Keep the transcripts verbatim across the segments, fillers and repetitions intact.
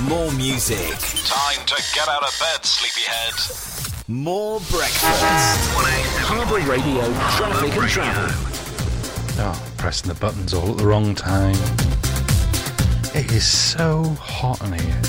more music. Time to get out of bed, sleepyhead. More breakfast. Harbour Radio, traffic and travel. Oh, pressing the buttons all at the wrong time. It is so hot in here.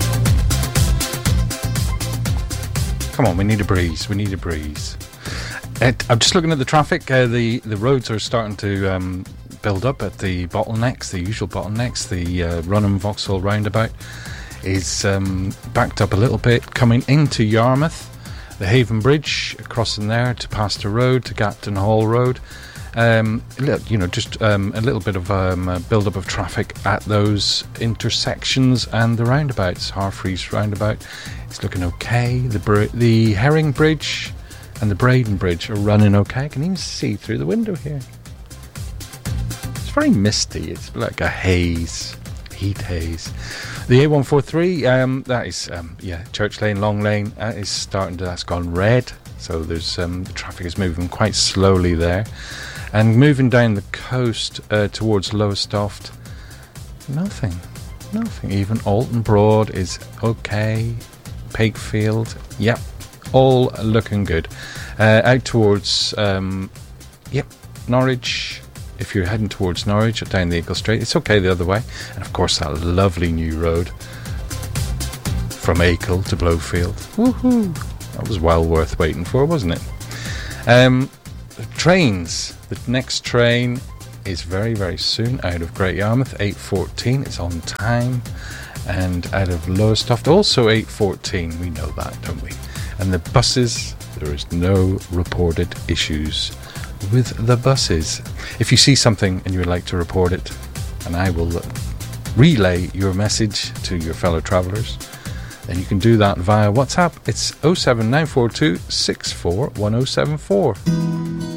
Come on, we need a breeze. We need a breeze. It, I'm just looking at the traffic. Uh, the, the roads are starting to um, build up at the bottlenecks, the usual bottlenecks. The uh, Runham Vauxhall roundabout is um, backed up a little bit. Coming into Yarmouth, the Haven Bridge, crossing there to Pastor Road, to Gapton Hall Road. Um, you know, just um, a little bit of um, a build-up of traffic at those intersections and the roundabouts. Harfreys roundabout is looking okay. The Br- the Herring Bridge and the Braden Bridge are running okay. I can even see through the window here. It's very misty. It's like a haze, heat haze. The A one forty-three, um, that is, um, yeah, Church Lane, Long Lane, uh, is starting to, that's gone red. So there's um, the traffic is moving quite slowly there. And moving down the coast uh, towards Lowestoft, nothing, nothing. Even Alton Broad is okay. Pakefield, yep, all looking good. Uh, out towards, um, yep, Norwich. If you're heading towards Norwich or down the Eagle Strait, it's okay the other way. And of course, that lovely new road from Acle to Blowfield. Woohoo! That was well worth waiting for, wasn't it? Um, trains. The next train is very, very soon out of Great Yarmouth, eight fourteen. It's on time. And out of Lowestoft, also eight fourteen. We know that, don't we? And the buses, there is no reported issues with the buses. If you see something and you would like to report it, and I will relay your message to your fellow travellers, then you can do that via WhatsApp. It's oh seven nine four two six four one oh seven four.